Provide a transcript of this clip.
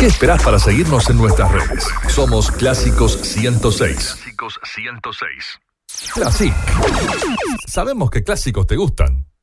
¿Qué esperás para seguirnos en nuestras redes? Somos Clásicos 106. Clásicos 106. Classic. Sabemos que clásicos te gustan.